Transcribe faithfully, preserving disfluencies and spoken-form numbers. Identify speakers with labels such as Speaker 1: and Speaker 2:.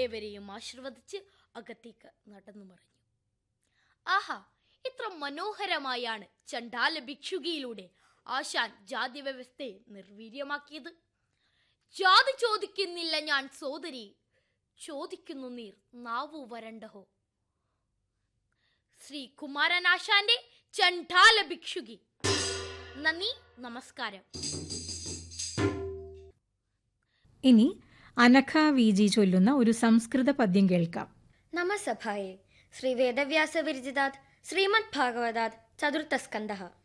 Speaker 1: ഏവരെയും ആശീർവദിച്ച് അകത്തേക്ക് നടന്നു മറിഞ്ഞു. ആഹാ, ഇത്ര മനോഹരമായാണ് ചണ്ഡാല ഭിക്ഷുകിയിലൂടെ ആശാൻ ജാതി വ്യവസ്ഥയെ നിർവീര്യമാക്കിയത്. ജാതി ചോദിക്കുന്നില്ല ഞാൻ സോദരി, ചോദിക്കുന്നു നീർ നാവു വരണ്ടഹോ. ശ്രീ കുമാരനാശാന്റെ ചണ്ഡാല ഭിക്ഷുകി. നന്ദി, നമസ്കാരം.
Speaker 2: ഇനി അനഘ വി ജി ചൊല്ലുന്ന ഒരു സംസ്കൃത പദ്യം കേൾക്കാം.
Speaker 3: നമസഭായേ ശ്രീ വേദവ്യാസ വിരചിതാത് ശ്രീമദ് ഭാഗവതാത് ചതുർത്ഥ സ്കന്ധഃ.